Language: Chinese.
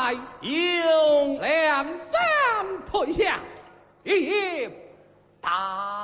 来， 用两三退下，一打。